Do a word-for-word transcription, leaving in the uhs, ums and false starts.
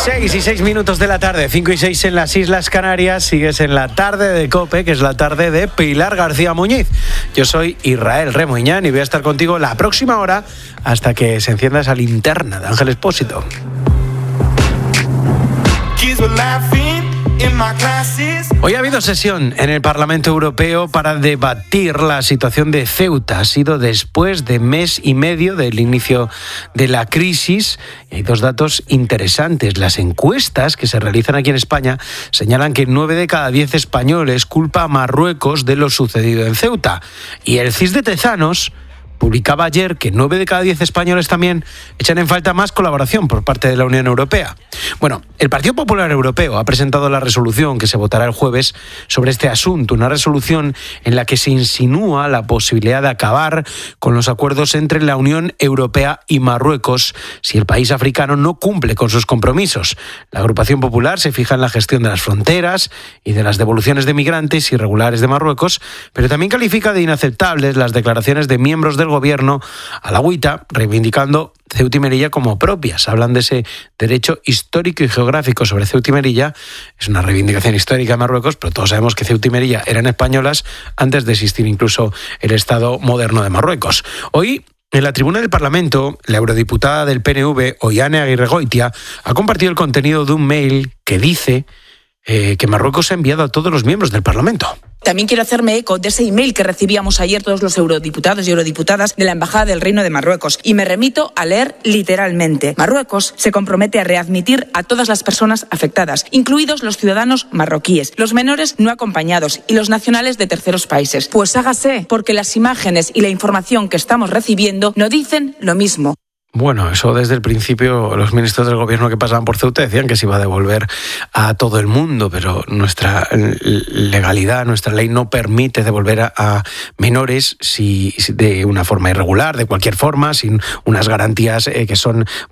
seis y seis minutos de la tarde, cinco y seis en las Islas Canarias. Sigues en la tarde de COPE, que es la tarde de Pilar García Muñiz. Yo soy Israel Remuñán y voy a estar contigo la próxima hora hasta que se encienda esa linterna de Ángel Expósito. Hoy ha habido sesión en el Parlamento Europeo para debatir la situación de Ceuta. Ha sido después de mes y medio del inicio de la crisis. Y hay dos datos interesantes. Las encuestas que se realizan aquí en España señalan que nueve de cada diez españoles culpa a Marruecos de lo sucedido en Ceuta. Y el C I S de Tezanos publicaba ayer que nueve de cada diez españoles también echan en falta más colaboración por parte de la Unión Europea. Bueno, el Partido Popular Europeo ha presentado la resolución que se votará el jueves sobre este asunto, una resolución en la que se insinúa la posibilidad de acabar con los acuerdos entre la Unión Europea y Marruecos si el país africano no cumple con sus compromisos. La agrupación popular se fija en la gestión de las fronteras y de las devoluciones de migrantes irregulares de Marruecos, pero también califica de inaceptables las declaraciones de miembros del gobierno a la agüita, reivindicando Ceuta y Melilla como propias. Hablan de ese derecho histórico y geográfico sobre Ceuta y Melilla. Es una reivindicación histórica de Marruecos, pero todos sabemos que Ceuta y Melilla eran españolas antes de existir incluso el Estado moderno de Marruecos. Hoy, en la tribuna del Parlamento, la eurodiputada del P N V, Oihane Aguirregoitia, ha compartido el contenido de un mail que dice eh, que Marruecos ha enviado a todos los miembros del Parlamento. También quiero hacerme eco de ese email que recibíamos ayer todos los eurodiputados y eurodiputadas de la Embajada del Reino de Marruecos. Y me remito a leer literalmente. Marruecos se compromete a readmitir a todas las personas afectadas, incluidos los ciudadanos marroquíes, los menores no acompañados y los nacionales de terceros países. Pues hágase, porque las imágenes y la información que estamos recibiendo no dicen lo mismo. Bueno, eso desde el principio los ministros del gobierno que pasaban por Ceuta decían que se iba a devolver a todo el mundo, pero nuestra legalidad, nuestra ley no permite devolver a, a menores si, si de una forma irregular, de cualquier forma, sin unas garantías eh, que son